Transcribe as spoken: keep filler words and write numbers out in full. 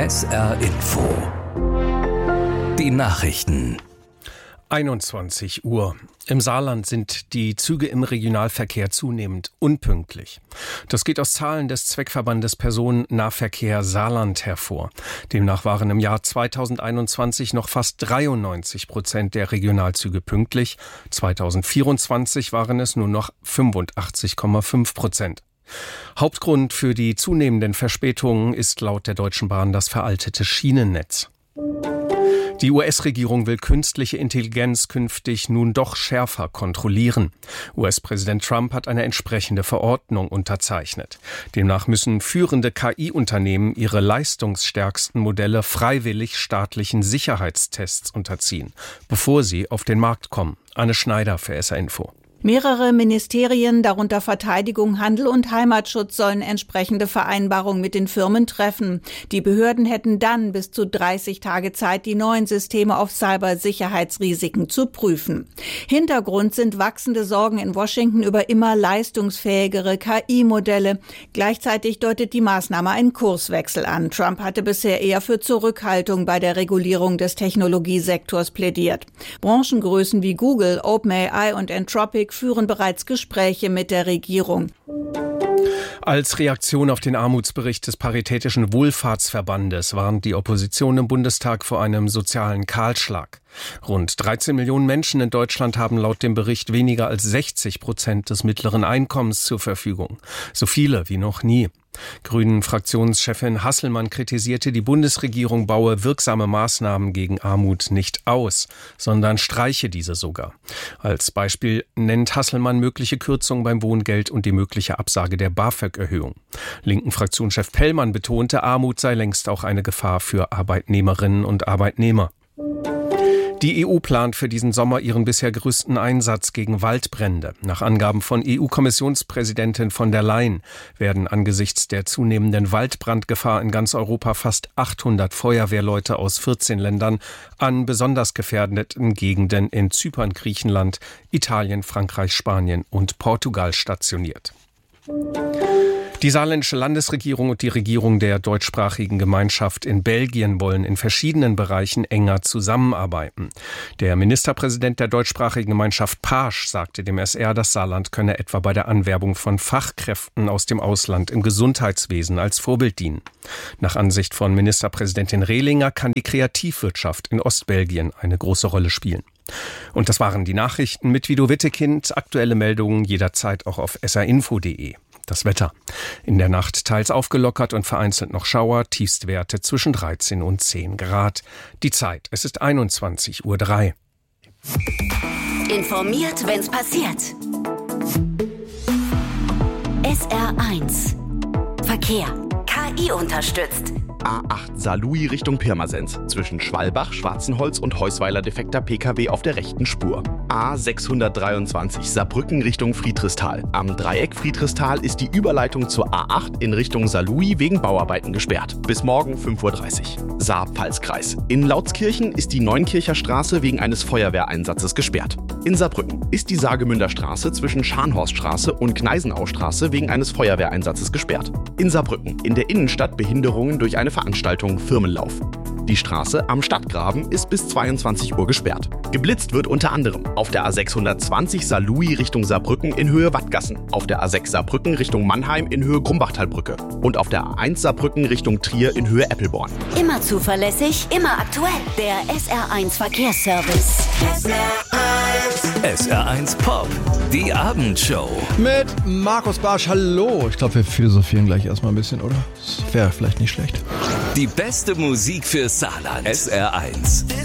S R Info. Die Nachrichten. einundzwanzig Uhr. Im Saarland sind die Züge im Regionalverkehr zunehmend unpünktlich. Das geht aus Zahlen des Zweckverbandes Personennahverkehr Saarland hervor. Demnach waren im Jahr zweitausendeinundzwanzig noch fast dreiundneunzig Prozent der Regionalzüge pünktlich. zweitausendvierundzwanzig waren es nur noch fünfundachtzig Komma fünf Prozent. Hauptgrund für die zunehmenden Verspätungen ist laut der Deutschen Bahn das veraltete Schienennetz. Die U S-Regierung will künstliche Intelligenz künftig nun doch schärfer kontrollieren. U S-Präsident Trump hat eine entsprechende Verordnung unterzeichnet. Demnach müssen führende K I-Unternehmen ihre leistungsstärksten Modelle freiwillig staatlichen Sicherheitstests unterziehen, bevor sie auf den Markt kommen. Anne Schneider für S R Info. Mehrere Ministerien, darunter Verteidigung, Handel und Heimatschutz, sollen entsprechende Vereinbarungen mit den Firmen treffen. Die Behörden hätten dann bis zu dreißig Tage Zeit, die neuen Systeme auf Cybersicherheitsrisiken zu prüfen. Hintergrund sind wachsende Sorgen in Washington über immer leistungsfähigere K I-Modelle. Gleichzeitig deutet die Maßnahme einen Kurswechsel an. Trump hatte bisher eher für Zurückhaltung bei der Regulierung des Technologiesektors plädiert. Branchengrößen wie Google, OpenAI und Anthropic führen bereits Gespräche mit der Regierung. Als Reaktion auf den Armutsbericht des Paritätischen Wohlfahrtsverbandes warnt die Opposition im Bundestag vor einem sozialen Kahlschlag. Rund dreizehn Millionen Menschen in Deutschland haben laut dem Bericht weniger als sechzig Prozent des mittleren Einkommens zur Verfügung. So viele wie noch nie. Grünen-Fraktionschefin Hasselmann kritisierte, die Bundesregierung baue wirksame Maßnahmen gegen Armut nicht aus, sondern streiche diese sogar. Als Beispiel nennt Hasselmann mögliche Kürzungen beim Wohngeld und die mögliche Absage der BAföG-Erhöhung. Linken Fraktionschef Pellmann betonte, Armut sei längst auch eine Gefahr für Arbeitnehmerinnen und Arbeitnehmer. Die E U plant für diesen Sommer ihren bisher größten Einsatz gegen Waldbrände. Nach Angaben von E U-Kommissionspräsidentin von der Leyen werden angesichts der zunehmenden Waldbrandgefahr in ganz Europa fast achthundert Feuerwehrleute aus vierzehn Ländern an besonders gefährdeten Gegenden in Zypern, Griechenland, Italien, Frankreich, Spanien und Portugal stationiert. Die saarländische Landesregierung und die Regierung der deutschsprachigen Gemeinschaft in Belgien wollen in verschiedenen Bereichen enger zusammenarbeiten. Der Ministerpräsident der deutschsprachigen Gemeinschaft Paasch sagte dem S R, das Saarland könne etwa bei der Anwerbung von Fachkräften aus dem Ausland im Gesundheitswesen als Vorbild dienen. Nach Ansicht von Ministerpräsidentin Rehlinger kann die Kreativwirtschaft in Ostbelgien eine große Rolle spielen. Und das waren die Nachrichten mit Vido Wittekind. Aktuelle Meldungen jederzeit auch auf s r info punkt de. Das Wetter. In der Nacht teils aufgelockert und vereinzelt noch Schauer, Tiefstwerte zwischen dreizehn und zehn Grad. Die Zeit, es ist einundzwanzig Uhr drei. Informiert, wenn's passiert. S R eins. Verkehr. K I unterstützt. A acht Saarlouis Richtung Pirmasens. Zwischen Schwalbach, Schwarzenholz und Heusweiler defekter P K W auf der rechten Spur. A sechshundertdreiundzwanzig Saarbrücken Richtung Friedrichsthal. Am Dreieck Friedrichsthal ist die Überleitung zur A acht in Richtung Saarlouis wegen Bauarbeiten gesperrt. Bis morgen fünf Uhr dreißig. Saar-Pfalz-Kreis. In Lautskirchen ist die Neunkircher Straße wegen eines Feuerwehreinsatzes gesperrt. In Saarbrücken ist die Saargemünder Straße zwischen Scharnhorststraße und Gneisenaustraße wegen eines Feuerwehreinsatzes gesperrt. In Saarbrücken in der Innenstadt Behinderungen durch eine Veranstaltung Firmenlauf. Die Straße am Stadtgraben ist bis zweiundzwanzig Uhr gesperrt. Geblitzt wird unter anderem auf der A sechshundertzwanzig Saarlouis Richtung Saarbrücken in Höhe Wattgassen, auf der A sechs Saarbrücken Richtung Mannheim in Höhe Grumbachtalbrücke und auf der A eins Saarbrücken Richtung Trier in Höhe Eppelborn. Immer zuverlässig, immer aktuell. Der S R eins Verkehrsservice. S R eins. S R eins Pop, die Abendshow. Mit Markus Barsch, hallo. Ich glaube, wir philosophieren gleich erstmal ein bisschen, oder? Das wäre vielleicht nicht schlecht. Die beste Musik für Saarland. S R eins.